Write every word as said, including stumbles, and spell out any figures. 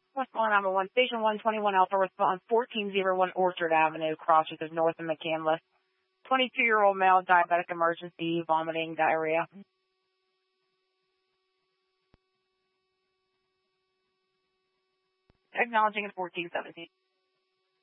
Westbourne, I'm one, Station one twenty-one Alpha, response fourteen oh one Orchard Avenue, crosses of North and McCandless. twenty-two-year-old male, diabetic emergency, vomiting, diarrhea. Acknowledging at fourteen seventeen.